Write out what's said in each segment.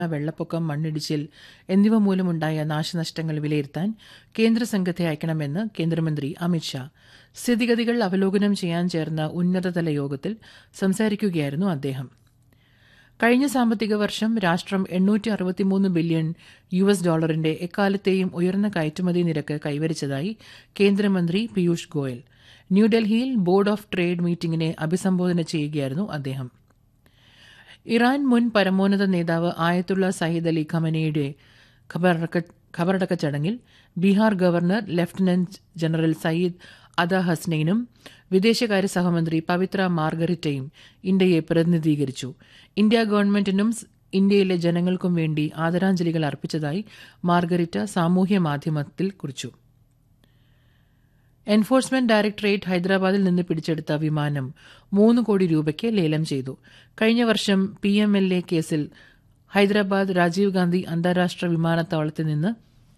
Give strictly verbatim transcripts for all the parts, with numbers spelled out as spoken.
വെള്ളപ്പൊക്കം, മണ്ണിടിച്ചിൽ എന്നിവ മൂലമുണ്ടായ നാശനഷ്ടങ്ങൾ വിലയിരുത്താൻ കേന്ദ്ര സംഘത്തെ അയക്കണമെന്ന് കേന്ദ്രമന്ത്രി അമിത്ഷാ. സ്ഥിതിഗതികൾ അവലോകനം ചെയ്യാൻ ചേർന്ന ഉന്നതതല യോഗത്തിൽ സംസാരിക്കുകയായിരുന്നു അദ്ദേഹം. കഴിഞ്ഞ സാമ്പത്തിക വർഷം രാഷ്ട്രം എണ്ണൂറ്റി അറുപത്തിമൂന്ന് ബില്യൺ യു എസ് ഡോളറിന്റെ എക്കാലത്തെയും ഉയർന്ന കയറ്റുമതി നിരക്ക് കൈവരിച്ചതായി കേന്ദ്രമന്ത്രി പീയൂഷ് ഗോയൽ. ന്യൂഡൽഹിയിൽ ബോർഡ് ഓഫ് ട്രേഡ് മീറ്റിംഗിനെ അഭിസംബോധന ചെയ്യുകയായിരുന്നു അദ്ദേഹം. ഇറാൻ മുൻ പരമോന്നത നേതാവ് ആയത്തുള്ള സയ്യിദ് അലി ഖമനേയുടെ ഖബറടക്ക ചടങ്ങിൽ Bihar governor lieutenant general Sayyid അദ ഹസ്നൈനും വിദേശകാര്യ സഹമന്ത്രി പവിത്ര മാർഗരിറ്റയും ഇന്ത്യയെ പ്രതിനിധീകരിച്ചു. ഇന്ത്യ ഗവൺമെന്റിനും ഇന്ത്യയിലെ ജനങ്ങൾക്കും വേണ്ടി ആദരാഞ്ജലികൾ അർപ്പിച്ചതായി മാർഗരിറ്റ സാമൂഹ്യ മാധ്യമത്തിൽ കുറിച്ചു. എൻഫോഴ്സ്മെന്റ് ഡയറക്ടറേറ്റ് ഹൈദരാബാദിൽ നിന്ന് പിടിച്ചെടുത്ത വിമാനം മൂന്ന് കോടി രൂപയ്ക്ക് ലേലം ചെയ്തു. കഴിഞ്ഞ വർഷം പി എം എൽ എ കേസിൽ ഹൈദരാബാദ് രാജീവ് ഗാന്ധി അന്താരാഷ്ട്ര വിമാനത്താവളത്തിൽ നിന്ന്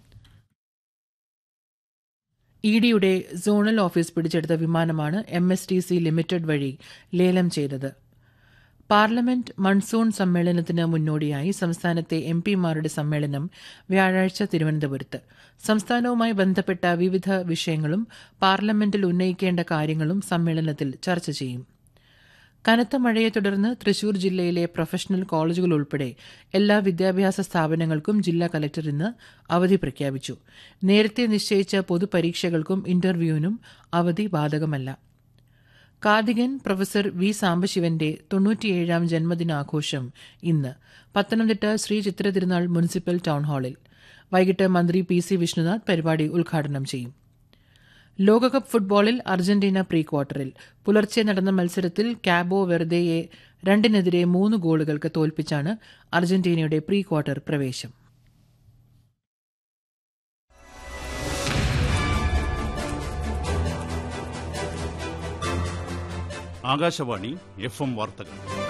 ഇ ഡിയുടെ സോണൽ ഓഫീസ് പിടിച്ചെടുത്ത വിമാനമാണ് M S T C limited വഴി ലേലം ചെയ്തത്. പാർലമെന്റ് മൺസൂൺ സമ്മേളനത്തിന് മുന്നോടിയായി സംസ്ഥാനത്തെ എം പിമാരുടെ സമ്മേളനം വ്യാഴാഴ്ച തിരുവനന്തപുരത്ത്. സംസ്ഥാനവുമായി ബന്ധപ്പെട്ട വിവിധ വിഷയങ്ങളും പാർലമെന്റിൽ ഉന്നയിക്കേണ്ട കാര്യങ്ങളും സമ്മേളനത്തിൽ ചർച്ച ചെയ്യും. കനത്ത മഴയെ തുടർന്ന് തൃശൂർ ജില്ലയിലെ പ്രൊഫഷണൽ കോളേജുകൾ ഉൾപ്പെടെ എല്ലാ വിദ്യാഭ്യാസ സ്ഥാപനങ്ങൾക്കും ജില്ലാ കലക്ടർ ഇന്ന് അവധി പ്രഖ്യാപിച്ചു. നേരത്തെ നിശ്ചയിച്ച പൊതുപരീക്ഷകൾക്കും ഇന്റർവ്യൂവിനും അവധി ബാധകമല്ല. കാതികൻ പ്രൊഫസർ വി സാംബശിവന്റെ തൊണ്ണൂറ്റിയേഴാം ജന്മദിനാഘോഷം ഇന്ന് പത്തനംതിട്ട ശ്രീ ചിത്ര തിരുനാൾ മുനിസിപ്പൽ ടൌൺ ഹാളിൽ. വൈകിട്ട് മന്ത്രി പി സി വിഷ്ണുനാഥ് പരിപാടി ഉദ്ഘാടനം ചെയ്യും. ലോകകപ്പ് ഫുട്ബോളിൽ അർജന്റീന പ്രീ ക്വാർട്ടറിൽ. പുലർച്ചെ നടന്ന മത്സരത്തിൽ കാബോ വെർദെയെ രണ്ടിനെതിരെ മൂന്ന് ഗോളുകൾക്ക് തോൽപ്പിച്ചാണ് അർജന്റീനയുടെ പ്രീ ക്വാർട്ടർ പ്രവേശം. ആകാശവാണി എഫ് എം വാർത്തകൾ.